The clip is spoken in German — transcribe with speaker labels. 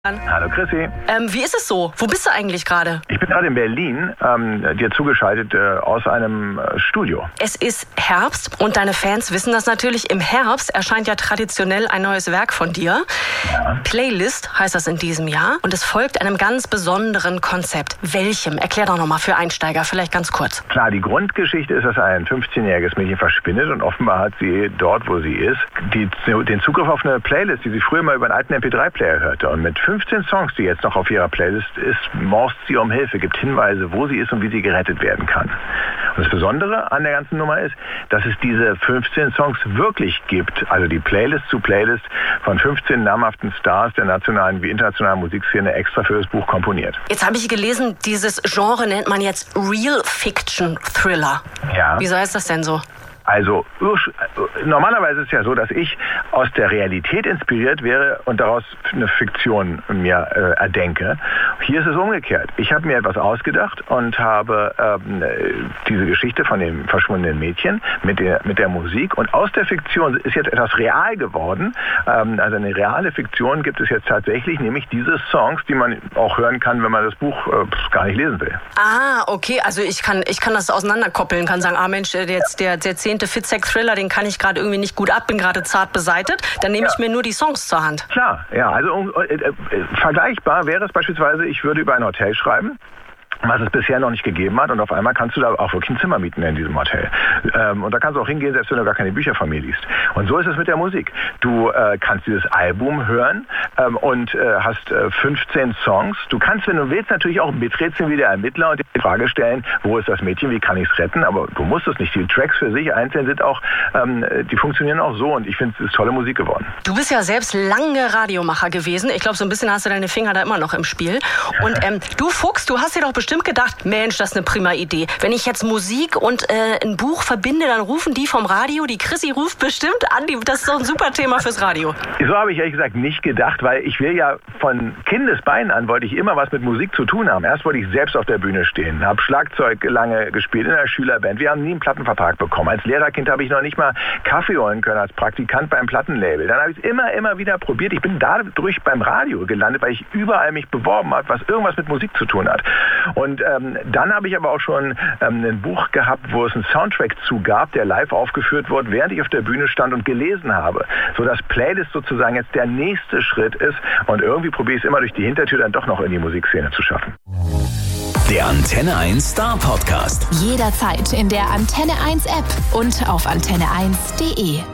Speaker 1: Hallo Chrissy.
Speaker 2: Wie ist es so? Wo bist du eigentlich gerade?
Speaker 1: Ich bin gerade in Berlin, dir zugeschaltet aus einem Studio.
Speaker 2: Es ist Herbst und deine Fans wissen das natürlich. Im Herbst erscheint ja traditionell ein neues Werk von dir. Ja. Playlist heißt das in diesem Jahr und es folgt einem ganz besonderen Konzept. Welchem? Erklär doch nochmal für Einsteiger, vielleicht ganz kurz.
Speaker 1: Klar, die Grundgeschichte ist, dass ein 15-jähriges Mädchen verschwindet und offenbar hat sie dort, wo sie ist, den Zugriff auf eine Playlist, die sie früher mal über einen alten MP3-Player hörte. Und mit 15 Songs, die jetzt noch auf ihrer Playlist ist, morst sie um Hilfe, gibt Hinweise, wo sie ist und wie sie gerettet werden kann. Und das Besondere an der ganzen Nummer ist, dass es diese 15 Songs wirklich gibt, also die Playlist zu Playlist von 15 namhaften Stars der nationalen wie internationalen Musikszene extra für das Buch komponiert.
Speaker 2: Jetzt habe ich gelesen, dieses Genre nennt man jetzt Real Fiction Thriller.
Speaker 1: Ja.
Speaker 2: Wieso heißt das denn so?
Speaker 1: Also normalerweise ist es ja so, dass ich aus der Realität inspiriert wäre und daraus eine Fiktion mir erdenke. Hier ist es umgekehrt. Ich habe mir etwas ausgedacht und habe diese Geschichte von dem verschwundenen Mädchen mit der Musik, und aus der Fiktion ist jetzt etwas real geworden. Also eine reale Fiktion gibt es jetzt tatsächlich, nämlich diese Songs, die man auch hören kann, wenn man das Buch gar nicht lesen will.
Speaker 2: Ah, okay. Also ich kann das auseinanderkoppeln, kann sagen, Mensch, jetzt der 10. Fitzek-Thriller, den kann ich gerade irgendwie nicht gut ab, bin gerade zart beseitet, dann nehme ich mir nur die Songs zur Hand.
Speaker 1: Klar, ja, also vergleichbar wäre es beispielsweise, ich würde über ein Hotel schreiben, was es bisher noch nicht gegeben hat, und auf einmal kannst du da auch wirklich ein Zimmer mieten in diesem Hotel. Und da kannst du auch hingehen, selbst wenn du gar keine Bücher von mir liest. Und so ist es mit der Musik. Du kannst dieses Album hören und hast 15 Songs. Du kannst, wenn du willst, natürlich auch miträtseln wie der Ermittler und die Frage stellen, wo ist das Mädchen, wie kann ich es retten? Aber du musst es nicht. Die Tracks für sich einzeln sind auch, die funktionieren auch so, und ich finde, es ist tolle Musik geworden.
Speaker 2: Du bist ja selbst lange Radiomacher gewesen. Ich glaube, so ein bisschen hast du deine Finger da immer noch im Spiel. Und du Fuchs, du hast dir doch bestimmt gedacht, Mensch, das ist eine prima Idee. Wenn ich jetzt Musik und ein Buch verbinde, dann rufen die vom Radio, die Chrissy ruft bestimmt an, das ist so ein super Thema fürs Radio.
Speaker 1: So habe ich ehrlich gesagt nicht gedacht, weil ich will ja von Kindesbeinen an, wollte ich immer was mit Musik zu tun haben. Erst wollte ich selbst auf der Bühne stehen, habe Schlagzeug lange gespielt in der Schülerband. Wir haben nie einen Plattenvertrag bekommen. Als Lehrerkind habe ich noch nicht mal Kaffee holen können als Praktikant beim Plattenlabel. Dann habe ich es immer wieder probiert. Ich bin dadurch beim Radio gelandet, weil ich überall mich beworben habe, was irgendwas mit Musik zu tun hat. Und dann habe ich aber auch schon ein Buch gehabt, wo es einen Soundtrack zu gab, der live aufgeführt wurde, während ich auf der Bühne stand und gelesen habe. Sodass Playlist sozusagen jetzt der nächste Schritt ist, und irgendwie probiere ich es immer durch die Hintertür dann doch noch in die Musikszene zu schaffen.
Speaker 3: Der Antenne 1 Star Podcast.
Speaker 4: Jederzeit in der Antenne 1 App und auf antenne1.de.